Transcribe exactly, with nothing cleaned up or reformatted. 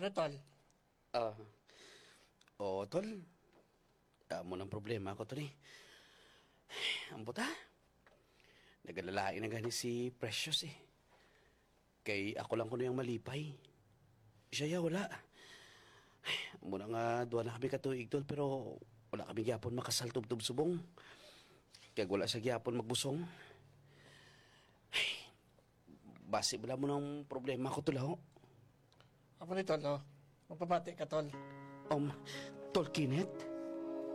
Ano, tol? Ah, oo, tol. Amo ng problema ko, tol eh. Ang buta. Nagalalain na gani si Precious eh. Kay ako lang ko na yung malipay. Siya ya, wala. Muna nga, duwa na kami katuig, tol, pero wala kami gyapon makasal tubtub subong. Kaya wala sa gyapon magbusong. Base wala mo ng problema ko, tol, ho. Ako ni tol, oh. Magpapati ka, tol. Um, Tol Kenneth?